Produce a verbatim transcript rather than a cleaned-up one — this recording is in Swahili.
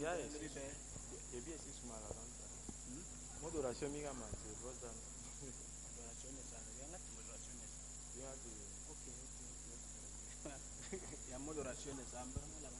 ya esi ebi esi sumala kanta moderation mi kama nje boza moderation sana yana moderation ya tu okay okay okay ya moderation sana mbona la